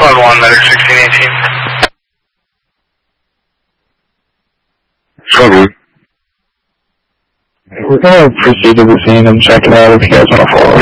Cloud 1, Medic 1618. Cloud 1. We're going to proceed to the scene and check it out if you guys want to follow.